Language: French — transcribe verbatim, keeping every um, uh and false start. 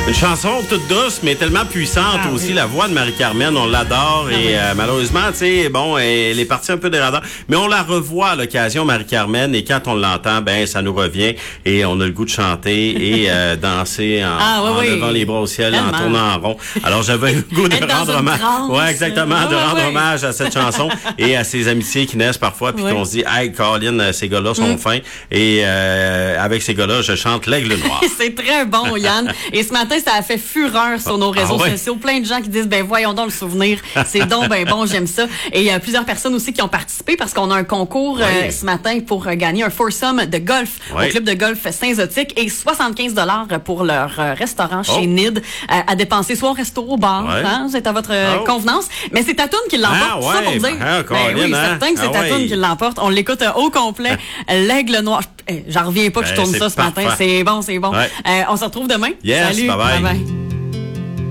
Une chanson toute douce, mais tellement puissante ah, aussi. Oui. La voix de Marie-Carmen, on l'adore. Ah, et oui. euh, malheureusement, tu sais, bon, elle est partie un peu des radars. Mais on la revoit à l'occasion, Marie-Carmen. Et quand on l'entend, ben ça nous revient. Et on a le goût de chanter et euh, danser en, ah, oui, en oui. levant les bras au ciel, tellement. En tournant en rond. Alors, j'avais le goût de rendre hommage. Ouais, exactement, ah, de rendre oui. hommage à cette chanson et à ses amitiés qui naissent parfois. Puis oui. qu'on se dit, hey, Colin, ces gars-là sont mm. fins. Et euh, avec ces gars-là, je chante l'Aigle Noir. C'est très bon, Yann. Et ce matin, ça a fait fureur sur nos réseaux ah, ouais. sociaux. Plein de gens qui disent, ben voyons donc le souvenir. C'est donc ben bon, j'aime ça. Et il y a plusieurs personnes aussi qui ont participé parce qu'on a un concours oui. euh, ce matin pour euh, gagner un foursome de golf oui. au club de golf Saint-Zotique et soixante-quinze dollars pour leur euh, restaurant chez oh. Nid euh, à dépenser soit au resto ou au bar. Oui. Hein, c'est à votre euh, oh. convenance. Mais c'est Tatoune qui l'emporte. Ah, ouais. Ça pour dire. Ah, ben, oui, hein? certain que c'est ah, Tatoune ouais. qui l'emporte. On l'écoute euh, au complet. L'Aigle Noir. J'en reviens pas que ben, je tourne ça ce parfait. matin. C'est bon, c'est bon. Ouais. Euh, on se retrouve demain. Yes, Salut. Bye bye. Bye bye.